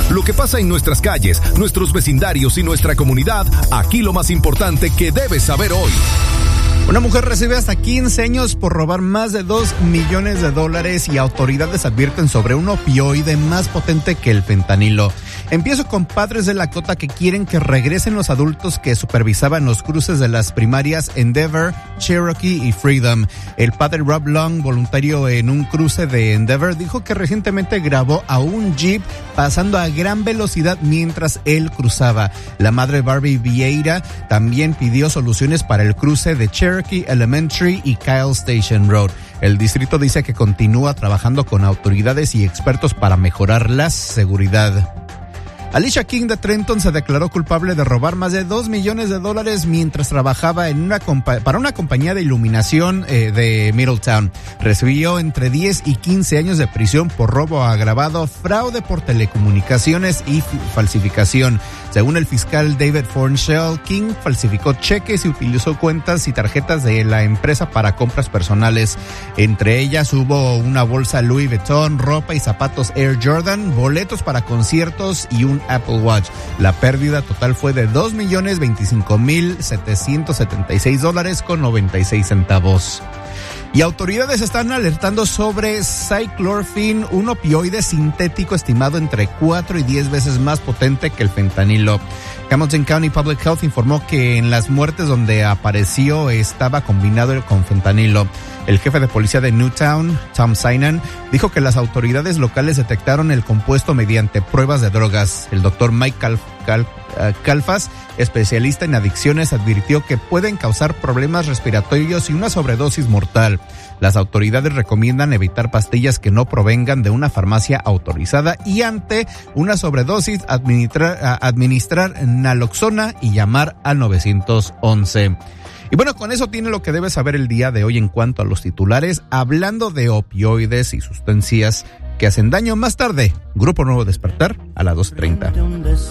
lo que pasa en nuestras calles, nuestros vecindarios y nuestra comunidad. Aquí lo más importante que debes saber hoy. Una mujer recibe hasta 15 años por robar más de $2 millones y autoridades advierten sobre un opioide más potente que el fentanilo. Empiezo con padres de Lakota que quieren que regresen los adultos que supervisaban los cruces de las primarias Endeavor, Cherokee y Freedom. El padre Rob Long, voluntario en un cruce de Endeavor, dijo que recientemente grabó a un jeep pasando a gran velocidad mientras él cruzaba. La madre Barbie Vieira también pidió soluciones para el cruce de Cherokee Elementary y Kyle Station Road. El distrito dice que continúa trabajando con autoridades y expertos para mejorar la seguridad. Alicia King de Trenton se declaró culpable de robar más de $2 millones mientras trabajaba en para una compañía de iluminación de Middletown. Recibió entre 10 y 15 años de prisión por robo agravado, fraude por telecomunicaciones y falsificación. Según el fiscal David Fornshell, King falsificó cheques y utilizó cuentas y tarjetas de la empresa para compras personales. Entre ellas hubo una bolsa Louis Vuitton, ropa y zapatos Air Jordan, boletos para conciertos y un Apple Watch. La pérdida total fue de $2,025,776.96. Y autoridades están alertando sobre Cyclorphine, un opioide sintético estimado entre 4 y 10 veces más potente que el fentanilo. Hamilton County Public Health informó que en las muertes donde apareció estaba combinado con fentanilo. El jefe de policía de Newtown, Tom Synan, dijo que las autoridades locales detectaron el compuesto mediante pruebas de drogas. El doctor Mike Kalfas, especialista en adicciones, advirtió que pueden causar problemas respiratorios y una sobredosis mortal. Las autoridades recomiendan evitar pastillas que no provengan de una farmacia autorizada y ante una sobredosis administrar naloxona y llamar al 911. Y bueno, con eso tiene lo que debes saber el día de hoy en cuanto a los titulares. Hablando de opioides y sustancias que hacen daño, más tarde, Grupo Nuevo Despertar a las 2:30.